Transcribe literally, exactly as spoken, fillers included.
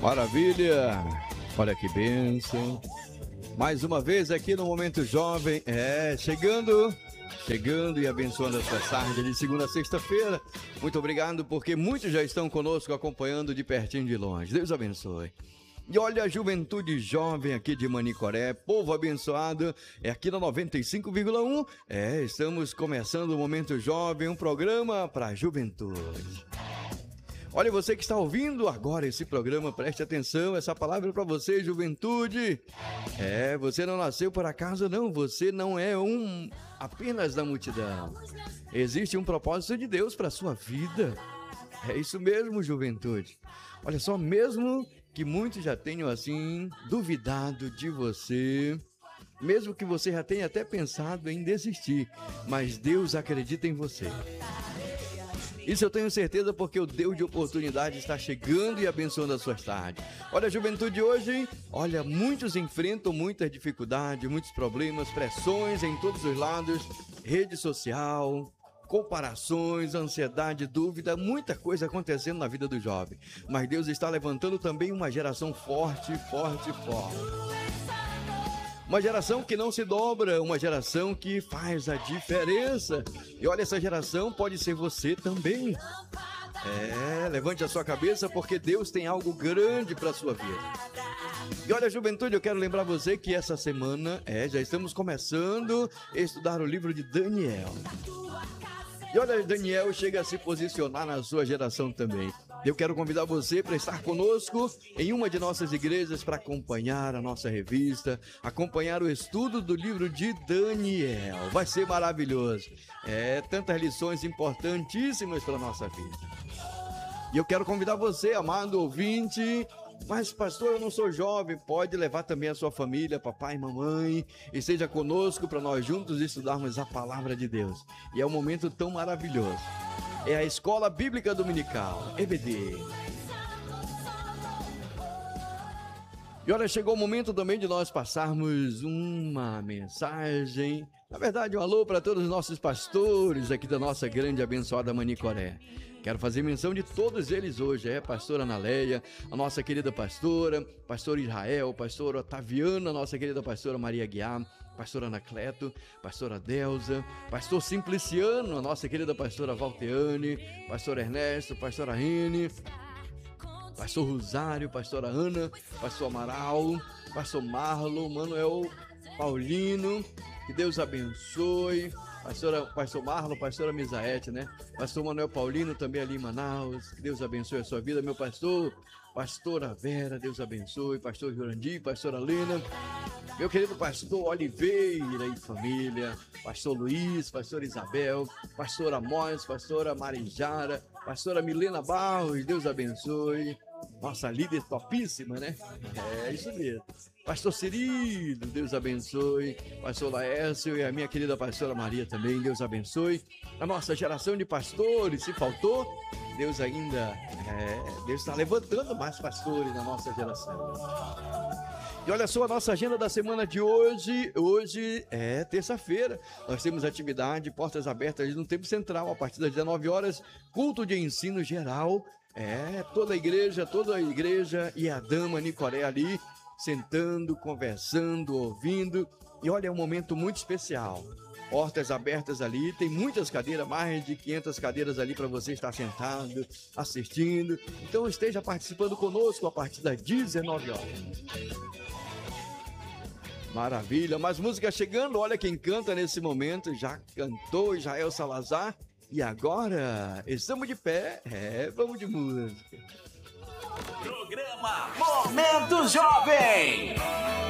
Maravilha! Olha que bênção. Mais uma vez aqui no Momento Jovem. É, chegando, chegando e abençoando essa tarde de segunda a sexta-feira. Muito obrigado, porque muitos já estão conosco acompanhando de pertinho e de longe. Deus abençoe. E olha a juventude jovem aqui de Manicoré, povo abençoado, é aqui na noventa e cinco vírgula um. É, estamos começando o Momento Jovem, um programa para a juventude. Olha, você que está ouvindo agora esse programa, preste atenção, essa palavra é para você, juventude. É, você não nasceu por acaso, não, você não é um apenas da multidão. Existe um propósito de Deus para a sua vida. É isso mesmo, juventude. Olha só, mesmo que muitos já tenham, assim, duvidado de você, mesmo que você já tenha até pensado em desistir, mas Deus acredita em você. Isso eu tenho certeza, porque o Deus de oportunidade está chegando e abençoando as suas tardes. Olha, a juventude hoje, olha, muitos enfrentam muitas dificuldades, muitos problemas, pressões em todos os lados, rede social, comparações, ansiedade, dúvida, muita coisa acontecendo na vida do jovem. Mas Deus está levantando também uma geração forte, forte, forte. Uma geração que não se dobra, uma geração que faz a diferença. E olha, essa geração pode ser você também. É, levante a sua cabeça, porque Deus tem algo grande para a sua vida. E olha, juventude, eu quero lembrar você que essa semana, é, já estamos começando a estudar o livro de Daniel. E olha, Daniel chega a se posicionar na sua geração também. Eu quero convidar você para estar conosco em uma de nossas igrejas para acompanhar a nossa revista, acompanhar o estudo do livro de Daniel. Vai ser maravilhoso. É, tantas lições importantíssimas para a nossa vida. E eu quero convidar você, amado ouvinte. Mas, pastor, eu não sou jovem. Pode levar também a sua família, papai e mamãe, e seja conosco para nós juntos estudarmos a palavra de Deus. E é um momento tão maravilhoso. É a Escola Bíblica Dominical, E B D. E olha, chegou o momento também de nós passarmos uma mensagem, na verdade, um alô para todos os nossos pastores aqui da nossa grande abençoada Manicoré. Quero fazer menção de todos eles hoje, é pastora Analeia, a nossa querida pastora, pastor Israel, pastor Otaviano, a nossa querida pastora Maria Guiar, pastora Anacleto, pastora Delza, pastor Simpliciano, a nossa querida pastora Valteane, pastor Ernesto, pastora Rene, pastor Rosário, pastora Ana, pastor Amaral, pastor Marlon, Manuel Paulino, que Deus abençoe. Pastora, pastor Marlon, pastora Misaete, né? Pastor Manuel Paulino também ali em Manaus. Que Deus abençoe a sua vida, meu pastor. Pastora Vera, Deus abençoe. Pastor Jurandir, pastora Lena. Meu querido pastor Oliveira e família. Pastor Luiz, pastora Isabel. Pastora Amós, pastora Marijara. Pastora Milena Barros, Deus abençoe. Nossa líder topíssima, né? É isso mesmo. Pastor Cirilo, Deus abençoe. Pastor Laércio e a minha querida pastora Maria também, Deus abençoe. A nossa geração de pastores, se faltou, Deus ainda, é, Deus está levantando mais pastores na nossa geração. E olha só a nossa agenda da semana de hoje. Hoje é terça-feira. Nós temos atividade, portas abertas no Templo Central, a partir das dezenove horas, culto de ensino geral. É, toda a igreja, toda a igreja e a dama Nicoré ali, sentando, conversando, ouvindo. E olha, é um momento muito especial. Portas abertas ali, tem muitas cadeiras, mais de quinhentas cadeiras ali para você estar sentado, assistindo. Então esteja participando conosco a partir das dezenove horas. Maravilha, mais música chegando. Olha quem canta nesse momento, já cantou Israel Salazar. E agora, estamos de pé, é, vamos de música. Programa Momento Jovem.